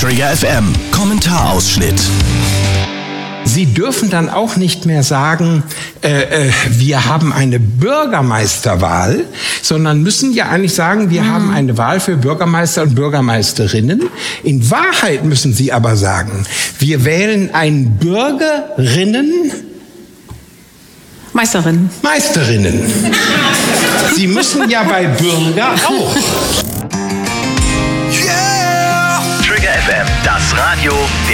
Trigger FM, Kommentarausschnitt. Sie dürfen dann auch nicht mehr sagen, wir haben eine Bürgermeisterwahl, sondern müssen ja eigentlich sagen, wir haben eine Wahl für Bürgermeister und Bürgermeisterinnen. In Wahrheit müssen Sie aber sagen, wir wählen einen Meisterinnen. Sie müssen ja bei Bürger auch. Yeah! Trigger FM, das Radio